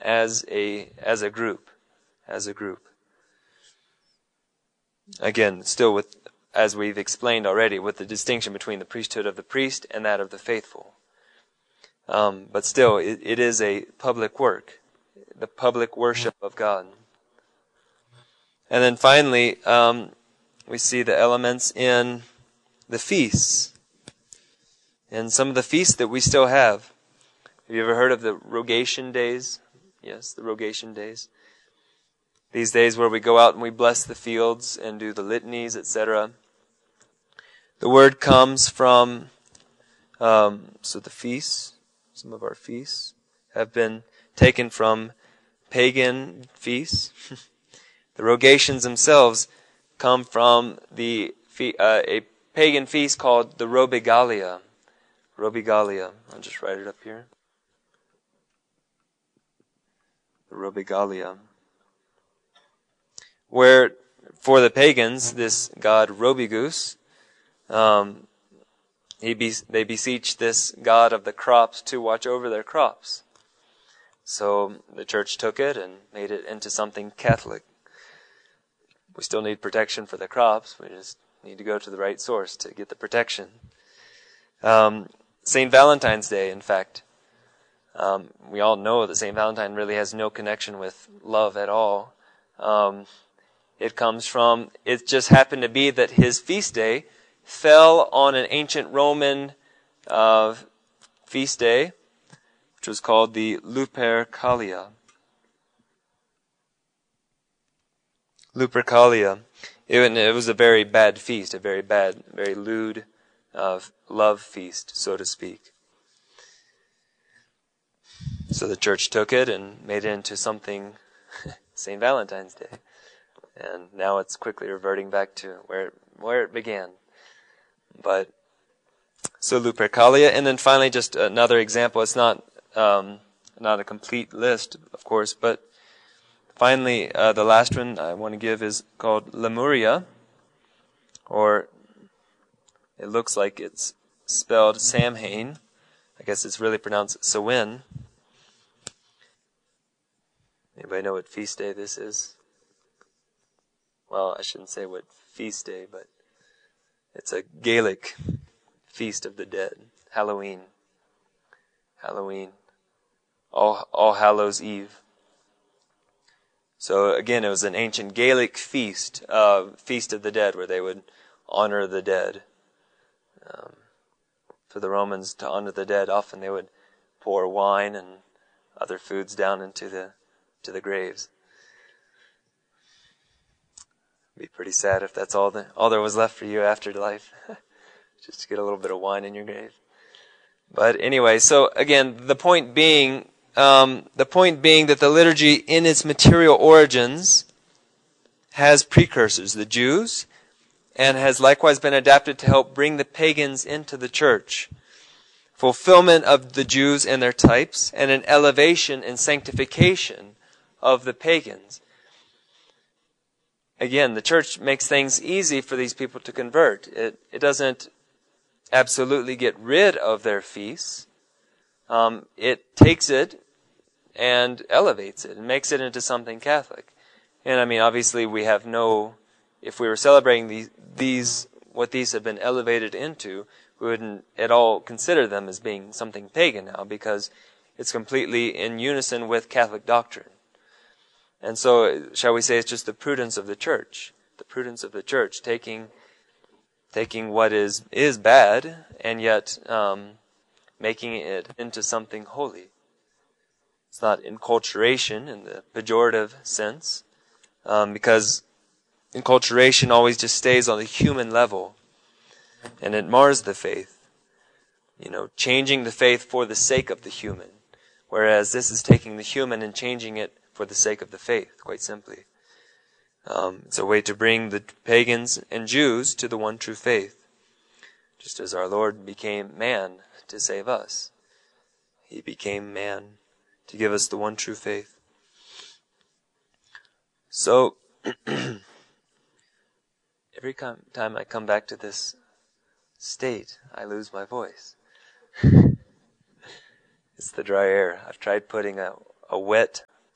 as a group. Again, still with, as we've explained already, with the distinction between the priesthood of the priest and that of the faithful. But still, it is a public work, the public worship of God. And then finally, we see the elements in the feasts. And some of the feasts that we still have. Have you ever heard of the Rogation Days? Yes, the Rogation Days. These days where we go out and we bless the fields and do the litanies, etc. The word comes from, so the feasts, some of our feasts, have been taken from pagan feasts. The Rogations themselves come from a pagan feast called the Robigalia. Robigalia. I'll just write it up here. The Robigalia. Where, for the pagans, this god Robigus, they beseech this god of the crops to watch over their crops. So the church took it and made it into something Catholic. We still need protection for the crops. We just need to go to the right source to get the protection. St. Valentine's Day, in fact. We all know that St. Valentine really has no connection with love at all. It just happened to be that his feast day fell on an ancient Roman feast day, which was called the Lupercalia. Lupercalia. It was a very bad feast, a very bad, very lewd love feast, so to speak. So the church took it and made it into something St. Valentine's Day. And now it's quickly reverting back to where it began. But so Lupercalia, and then finally just another example. It's not a complete list, of course, but finally the last one I want to give is called Lemuria, or it looks like it's spelled Samhain. I guess it's really pronounced Samhain. Anybody know what feast day this is? Well, I shouldn't say what feast day, but it's a Gaelic feast of the dead. Halloween. All Hallows Eve. So again, it was an ancient Gaelic feast of the dead, where they would honor the dead. For the Romans to honor the dead, often they would pour wine and other foods down into the graves. It'd be pretty sad if that's all there was left for you after life, just to get a little bit of wine in your grave. But anyway, so again, the point being that the liturgy in its material origins has precursors, the Jews, and has likewise been adapted to help bring the pagans into the church. Fulfillment of the Jews and their types, and an elevation and sanctification of the pagans. Again, the church makes things easy for these people to convert. It doesn't absolutely get rid of their feasts. It takes it and elevates it and makes it into something Catholic. And I mean, obviously we have if we were celebrating what these have been elevated into, we wouldn't at all consider them as being something pagan now, because it's completely in unison with Catholic doctrine. And so, shall we say, it's just the prudence of the church. The prudence of the church, taking what is bad, and yet making it into something holy. It's not enculturation in the pejorative sense, because enculturation always just stays on the human level, and it mars the faith. Changing the faith for the sake of the human. Whereas this is taking the human and changing it for the sake of the faith, quite simply. It's a way to bring the pagans and Jews to the one true faith. Just as our Lord became man to save us. He became man to give us the one true faith. So, every time I come back to this state, I lose my voice. It's the dry air. I've tried putting a wet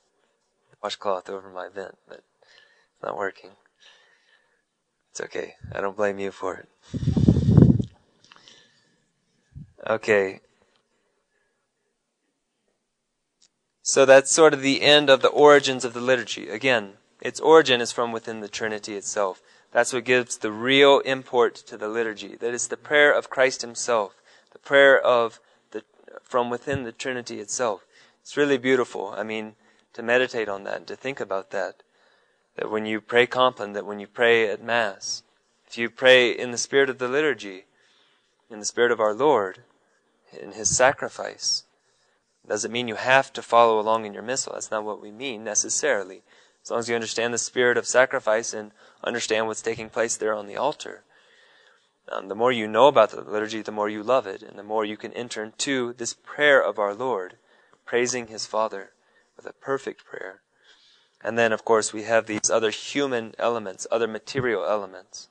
washcloth over my vent, but it's not working. It's okay. I don't blame you for it. Okay. So that's sort of the end of the origins of the liturgy. Again, its origin is from within the Trinity itself. That's what gives the real import to the liturgy. That is the prayer of Christ himself. The prayer from within the Trinity itself. It's really beautiful. I mean, to meditate on that and to think about that. That when you pray Compline, that when you pray at Mass, if you pray in the spirit of the liturgy, in the spirit of our Lord, in his sacrifice, doesn't mean you have to follow along in your missal. That's not what we mean necessarily. As long as you understand the spirit of sacrifice and understand what's taking place there on the altar. The more you know about the liturgy, the more you love it, and the more you can enter into this prayer of our Lord, praising his Father with a perfect prayer. And then, of course, we have these other human elements, other material elements.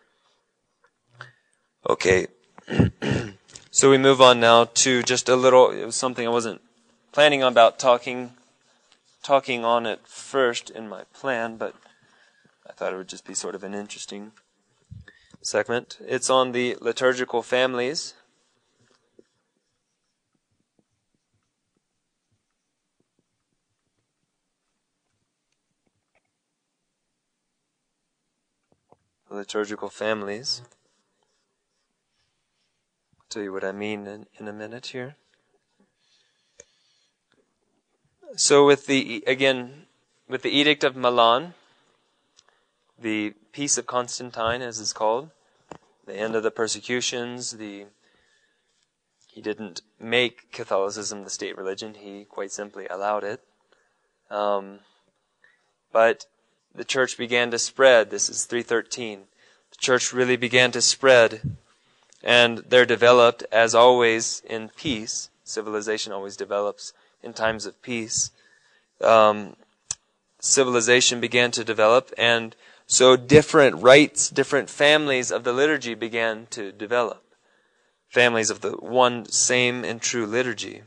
Okay. So we move on now to just a little, it was something I wasn't planning about talking on at first in my plan, but I thought it would just be sort of an interesting segment. It's on the liturgical families. Liturgical families. I'll tell you what I mean in a minute here. So with the Edict of Milan, the Peace of Constantine, as it's called, the end of the persecutions, he didn't make Catholicism the state religion, he quite simply allowed it. But the church began to spread. This is 313. The church really began to spread, and there developed, as always in peace, civilization always develops in times of peace, civilization began to develop, and so different rites, different families of the liturgy began to develop. Families of the one same and true liturgy.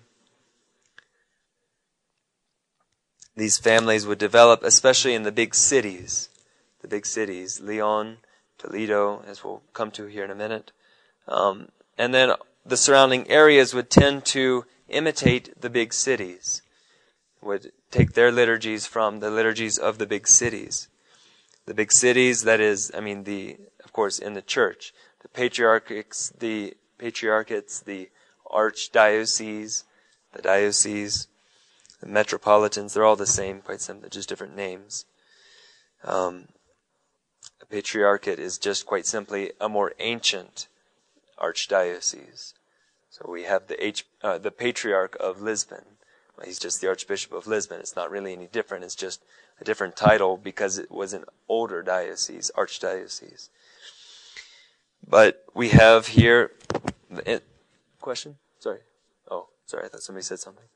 These families would develop, especially in the big cities. The big cities, Lyon, Toledo, as we'll come to here in a minute. And then the surrounding areas would tend to imitate the big cities. Would take their liturgies from the liturgies of the big cities. The big cities, that is, of course, in the church. The patriarchates, the archdioceses, the dioceses, the metropolitans, they're all the same, quite simply, just different names. A patriarchate is just quite simply a more ancient archdiocese. So we have the Patriarch of Lisbon. Well, he's just the Archbishop of Lisbon. It's not really any different. It's just a different title because it was an older diocese, archdiocese. But we have here... Question? Sorry. Oh, sorry. I thought somebody said something.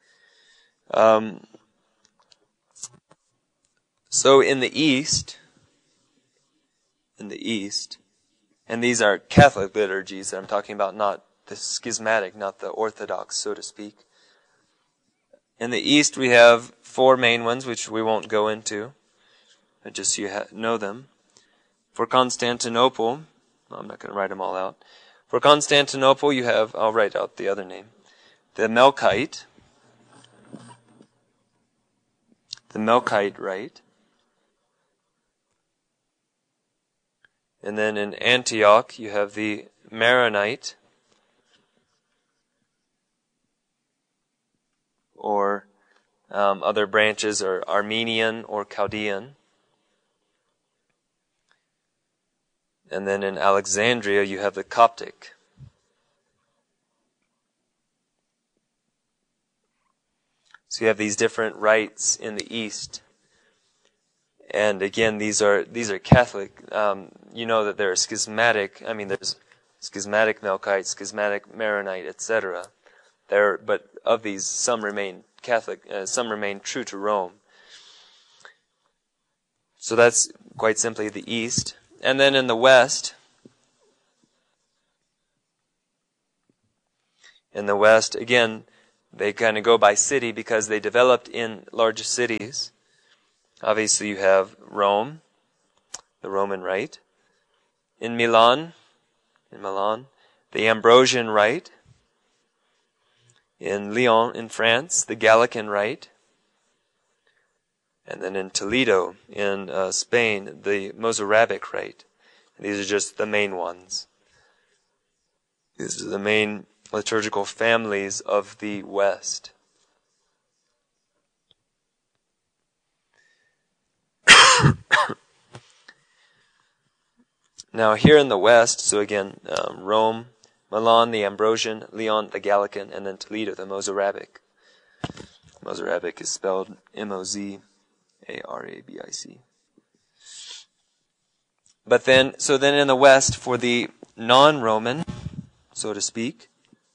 So in the East, and these are Catholic liturgies that I'm talking about, not the schismatic, not the Orthodox, so to speak. In the East, we have four main ones, which we won't go into, but just so you know them. For Constantinople, I'm not going to write them all out. For Constantinople, you have, I'll write out the other name, the Melkite rite. And then in Antioch, you have the Maronite, or other branches are Armenian or Chaldean. And then in Alexandria, you have the Coptic. So you have these different rites in the East. And again, these are Catholic. You know that there are schismatic. There's schismatic Melkite, schismatic Maronite, etc. But of these, some remain Catholic. Some remain true to Rome. So that's quite simply the East. And then in the West, again, they kind of go by city because they developed in large cities. obviously you have Rome, the Roman Rite. In Milan, the Ambrosian Rite. In Lyon, in France, the Gallican Rite. And then in Toledo, in Spain, the Mozarabic Rite. These are just the main ones. These are the main liturgical families of the West. Now here in the West, so again, Rome, Milan, the Ambrosian, Lyon, the Gallican, and then Toledo, the Mozarabic. Mozarabic is spelled Mozarabic. But then in the West, for the non-Roman, so to speak,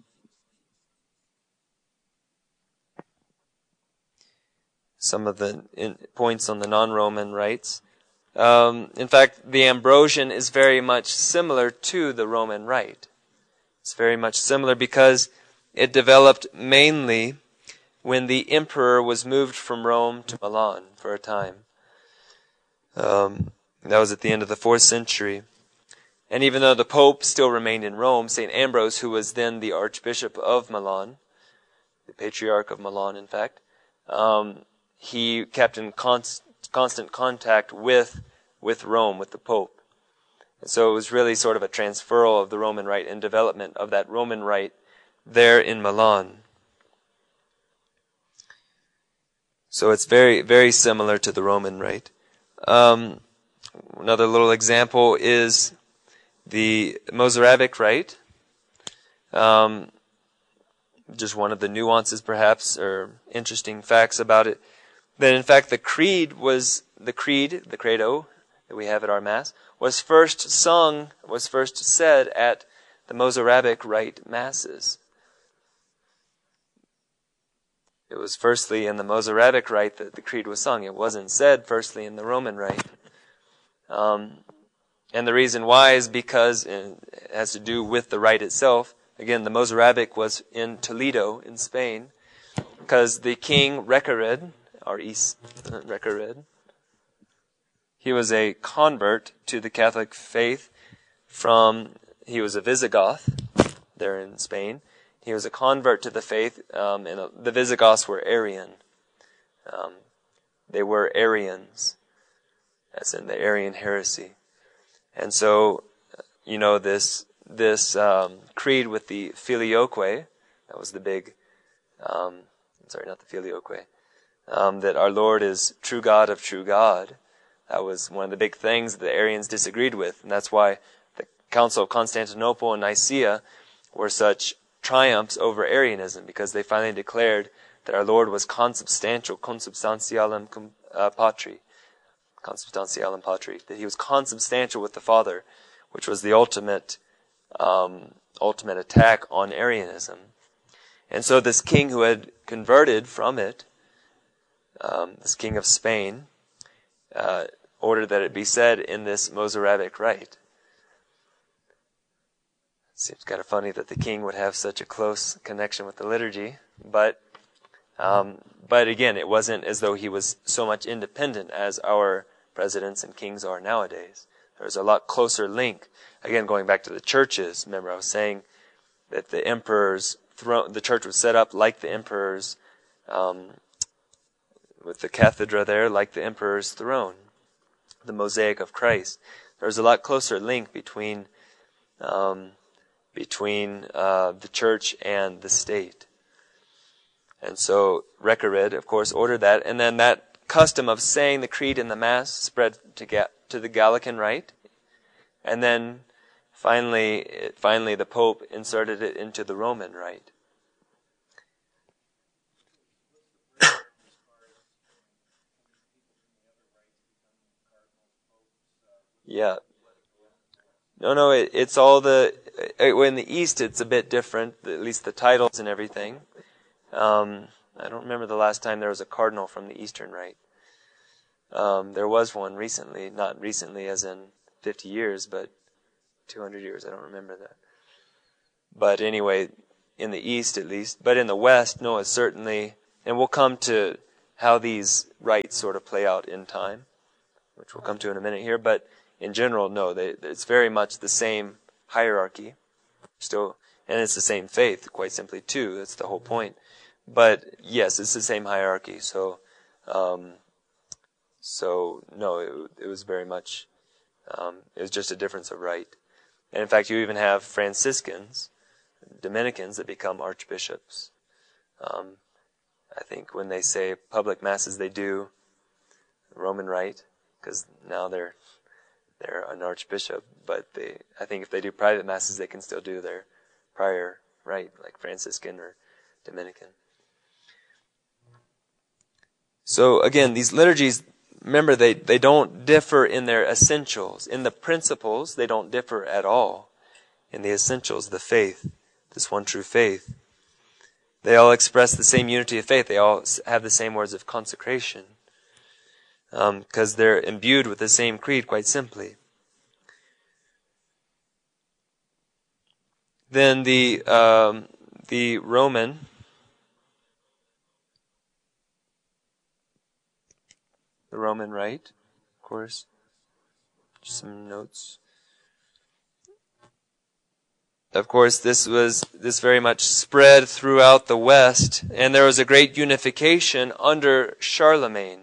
some of the points on the non-Roman rites. In fact, the Ambrosian is very much similar to the Roman Rite. It's very much similar because it developed mainly when the emperor was moved from Rome to Milan for a time. That was at the end of the 4th century. And even though the Pope still remained in Rome, St. Ambrose, who was then the Archbishop of Milan, the Patriarch of Milan, in fact, he kept in constant contact with Rome, with the Pope. And so it was really sort of a transferal of the Roman Rite and development of that Roman Rite there in Milan. So it's very, very similar to the Roman Rite. Another little example is the Mozarabic Rite. Just one of the nuances, perhaps, or interesting facts about it. That in fact the credo that we have at our Mass, was first said at the Mozarabic Rite Masses. It was firstly in the Mozarabic Rite that the Creed was sung. It wasn't said firstly in the Roman Rite. And the reason why is because it has to do with the Rite itself. Again, the Mozarabic was in Toledo, in Spain, because the king Recared, he was a convert to the Catholic faith he was a Visigoth there in Spain. He was a convert to the faith, and the Visigoths were Arian. They were Arians, as in the Arian heresy. And so, this creed with the Filioque, that was the big, not the Filioque, that our Lord is true God of true God. That was one of the big things that the Arians disagreed with. And that's why the Council of Constantinople and Nicaea were such triumphs over Arianism, because they finally declared that our Lord was consubstantial, consubstantialem patri, that he was consubstantial with the Father, which was the ultimate attack on Arianism. And so this king who had converted from it, this king of Spain, ordered that it be said in this Mozarabic Rite. Seems kind of funny that the king would have such a close connection with the liturgy, but again, it wasn't as though he was so much independent as our presidents and kings are nowadays. There was a lot closer link. Again, going back to the churches, remember I was saying that the emperor's throne, the church was set up like the emperor's, with the cathedra there, like the emperor's throne, the mosaic of Christ. There was a lot closer link between the church and the state. And so Recared, of course, ordered that, and then that custom of saying the creed in the Mass spread to the Gallican Rite, and then finally the Pope inserted it into the Roman Rite. Yeah. No, it's all in the East it's a bit different, at least the titles and everything. I don't remember the last time there was a cardinal from the Eastern Rite. There was one recently, not recently as in 50 years, but 200 years, I don't remember that. But anyway, in the East at least, but in the West, no, it's certainly, and we'll come to how these rites sort of play out in time, which we'll come to in a minute here. But in general, no, it's very much the same hierarchy, still, and it's the same faith, quite simply too. That's the whole point. But yes, it's the same hierarchy. So no, it was very much. It was just a difference of rite. And in fact, you even have Franciscans, Dominicans, that become archbishops. I think when they say public masses, they do Roman rite, because now they're an archbishop. But I think if they do private masses, they can still do their prior rite, like Franciscan or Dominican. So again, these liturgies, remember, they don't differ in their essentials. In the principles, they don't differ at all. In the essentials, the faith, this one true faith, they all express the same unity of faith. They all have the same words of consecration, because they're imbued with the same creed, quite simply. Then the Roman rite, of course. Some notes. Of course, this very much spread throughout the West, and there was a great unification under Charlemagne.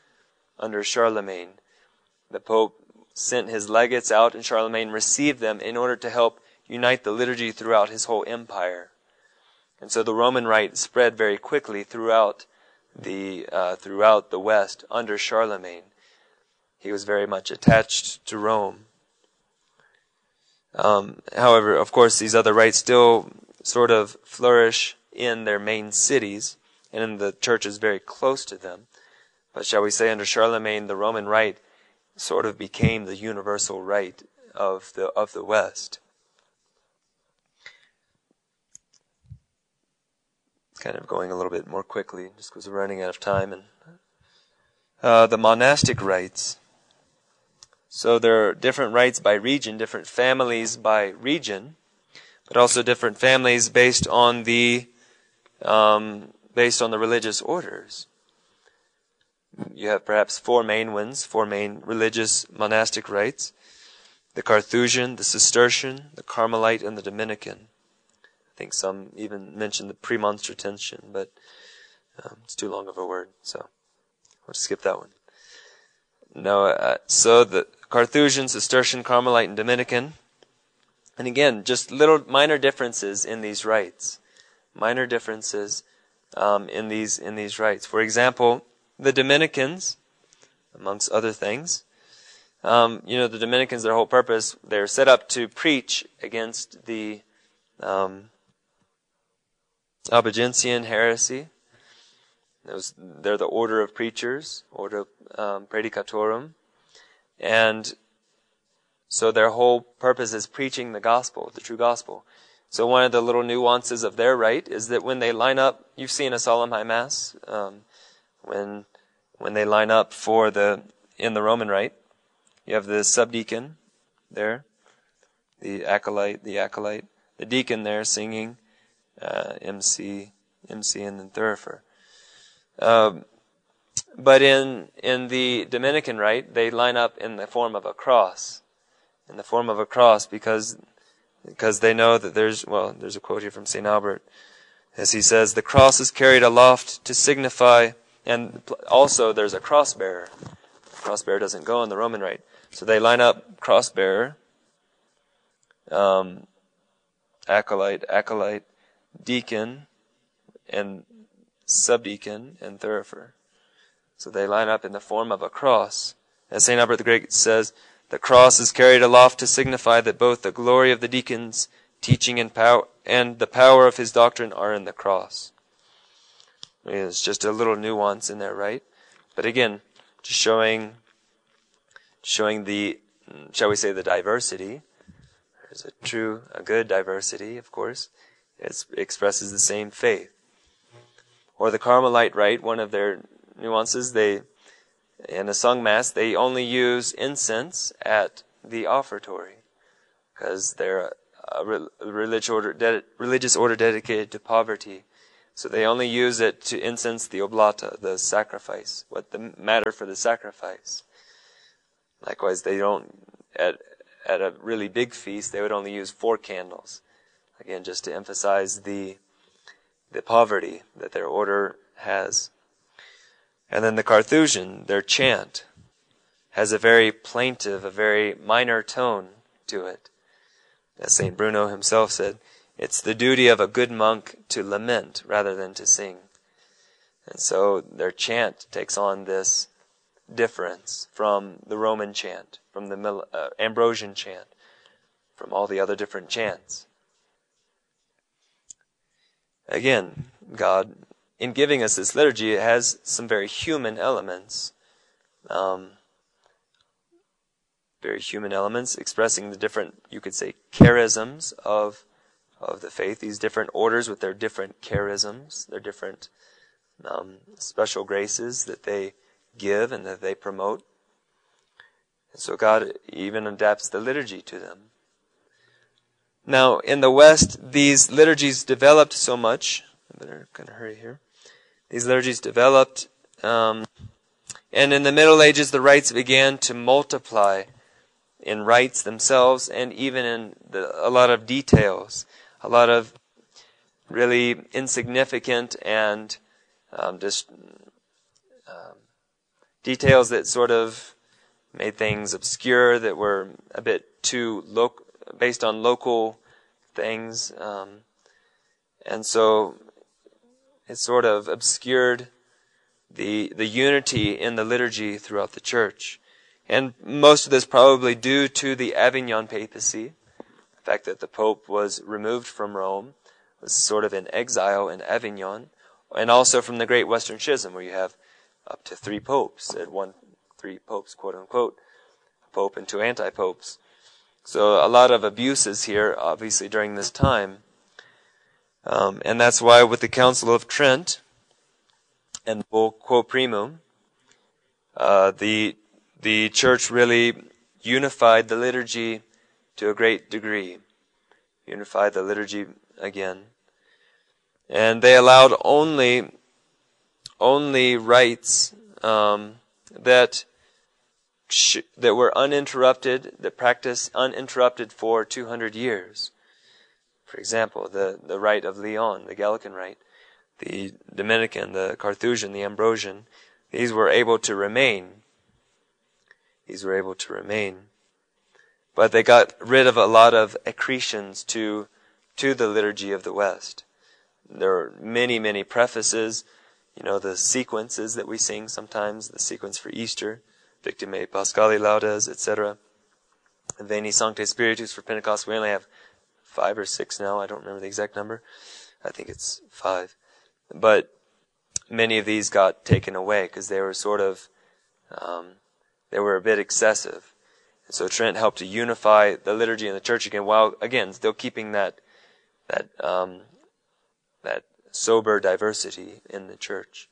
The Pope sent his legates out, and Charlemagne received them in order to help unite the liturgy throughout his whole empire. And so the Roman rite spread very quickly throughout the West under Charlemagne. He was very much attached to Rome. However, of course, these other rites still sort of flourish in their main cities and in the churches very close to them. But shall we say, under Charlemagne, the Roman rite sort of became the universal rite of the West. Kind of going a little bit more quickly, just because we're running out of time. And the monastic rites. So there are different rites by region, different families by region, but also different families based on the religious orders. You have perhaps four main religious monastic rites: the Carthusian, the Cistercian, the Carmelite, and the Dominican. I think some even mention the Premonstratensian, but it's too long of a word, so we'll skip that one. No, so the Carthusian, Cistercian, Carmelite, and Dominican. And again, just little minor differences in these rites. Minor differences in these rites. For example, the Dominicans, amongst other things, the Dominicans, their whole purpose, they're set up to preach against the Albigensian heresy. They're the order of preachers, order predicatorum, and so their whole purpose is preaching the gospel, the true gospel. So one of the little nuances of their rite is that when they line up, you've seen a solemn high mass, when they line up in the Roman rite, you have the subdeacon there, the acolyte, the deacon there singing, MC, and then thurifer. But in the Dominican rite, they line up in the form of a cross. Because they know that there's a quote here from St. Albert, as he says, the cross is carried aloft to signify, and also there's a cross bearer. The cross bearer doesn't go in the Roman rite. So they line up cross bearer, acolyte, deacon, and subdeacon, and thurifer. So they line up in the form of a cross. As St. Albert the Great says, the cross is carried aloft to signify that both the glory of the deacon's teaching and the power of his doctrine are in the cross. It's just a little nuance in there, right? But again, just showing the, shall we say, the diversity. There's a good diversity, of course. It expresses the same faith. Or the Carmelite rite, one of their nuances, in a sung mass, they only use incense at the offertory, because they're a religious order dedicated to poverty. So they only use it to incense the oblata, the sacrifice, what the matter for the sacrifice. Likewise, they don't, at a really big feast, they would only use 4 candles. Again, just to emphasize the poverty that their order has. And then the Carthusian, their chant, has a very plaintive, a very minor tone to it. As St. Bruno himself said, it's the duty of a good monk to lament rather than to sing. And so their chant takes on this difference from the Roman chant, from the Ambrosian chant, from all the other different chants. Again, God, in giving us this liturgy, it has some very human elements. Very human elements expressing the different, you could say, charisms of the faith. These different orders with their different charisms, their different special graces that they give and that they promote. And so God even adapts the liturgy to them. Now, in the West, these liturgies developed so much. I better kind of hurry here. These liturgies developed, and in the Middle Ages, the rites began to multiply in rites themselves and even in a lot of details, a lot of really insignificant and details that sort of made things obscure, that were a bit too based on local things, and so it sort of obscured the unity in the liturgy throughout the church. And most of this probably due to the Avignon papacy, the fact that the Pope was removed from Rome, was sort of in exile in Avignon, and also from the Great Western Schism, where you have up to 3 popes, 3 popes, quote unquote, a pope and 2 anti-popes. So a lot of abuses here, obviously, during this time. And that's why with the Council of Trent and the Bull Quo Primum, the church really unified the liturgy to a great degree. Unified the liturgy again. And they allowed only rites that were uninterrupted, that practiced uninterrupted for 200 years. For example, the rite of Lyon, the Gallican rite, the Dominican, the Carthusian, the Ambrosian, these were able to remain. But they got rid of a lot of accretions to the liturgy of the West. There are many, many prefaces, the sequences that we sing sometimes, the sequence for Easter, Victimae Paschali Laudes, etc. Veni Sancte Spiritus for Pentecost. We only have 5 or 6 now. I don't remember the exact number. I think it's 5. But many of these got taken away because they were sort of, they were a bit excessive. And so Trent helped to unify the liturgy in the church again, while, again, still keeping that sober diversity in the church.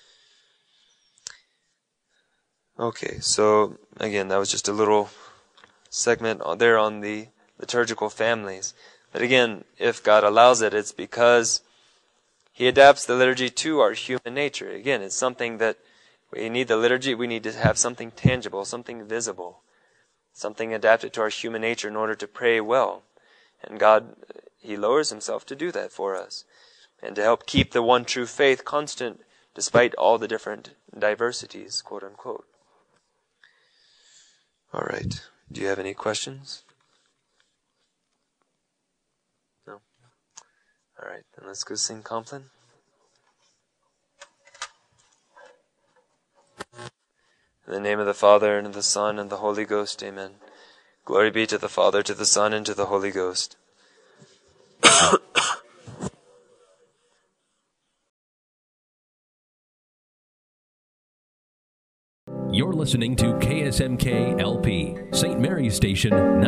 Okay, so again, that was just a little segment there on the liturgical families. But again, if God allows it, it's because He adapts the liturgy to our human nature. Again, it's something that we need the liturgy, we need to have something tangible, something visible, something adapted to our human nature in order to pray well. And God, He lowers Himself to do that for us and to help keep the one true faith constant despite all the different diversities, quote unquote. All right. Do you have any questions? No? All right. Then let's go sing Compline. In the name of the Father, and of the Son, and the Holy Ghost. Amen. Glory be to the Father, to the Son, and to the Holy Ghost. You're listening to KSMK LP, St. Mary's Station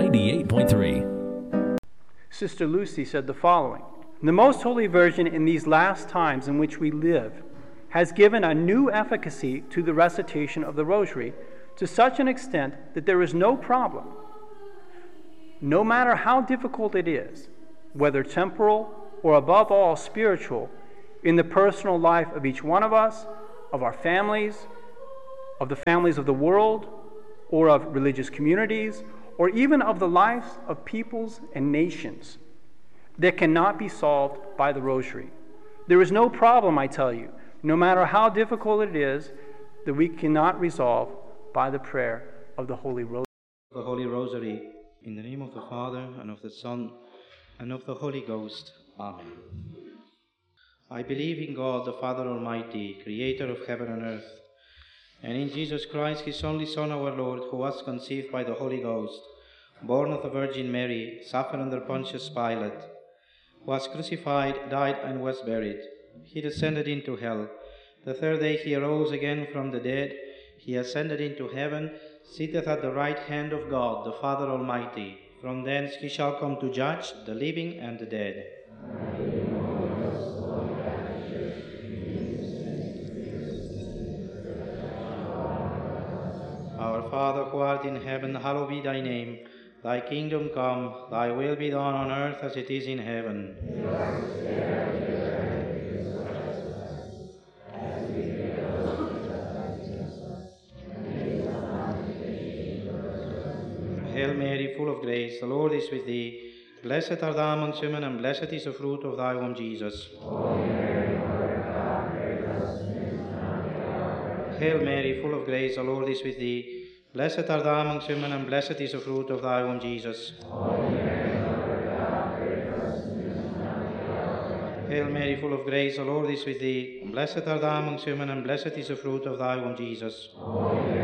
98.3. Sister Lucy said the following: "The Most Holy Virgin in these last times in which we live has given a new efficacy to the recitation of the Rosary to such an extent that there is no problem, no matter how difficult it is, whether temporal or above all spiritual, in the personal life of each one of us, of our families, of the families of the world, or of religious communities, or even of the lives of peoples and nations that cannot be solved by the rosary. There is no problem, I tell you, no matter how difficult it is, that we cannot resolve by the prayer of the Holy Rosary. The Holy Rosary, in the name of the Father, and of the Son, and of the Holy Ghost. Amen. I believe in God, the Father Almighty, creator of heaven and earth, and in Jesus Christ, his only Son, our Lord, who was conceived by the Holy Ghost, born of the Virgin Mary, suffered under Pontius Pilate, was crucified, died, and was buried. He descended into hell. The third day he arose again from the dead. He ascended into heaven, sitteth at the right hand of God, the Father Almighty. From thence he shall come to judge the living and the dead. Our Father, who art in heaven, hallowed be thy name. Thy kingdom come, thy will be done on earth as it is in heaven. Hail Mary, full of grace, the Lord is with thee. Blessed art thou amongst women, and blessed is the fruit of thy womb, Jesus. Hail Mary, full of grace, the Lord is with thee. Blessed art thou amongst women, and blessed is the fruit of thy womb, Jesus. Hail Mary, full of grace, the Lord is with thee. Blessed art thou amongst women, and blessed is the fruit of thy womb, Jesus.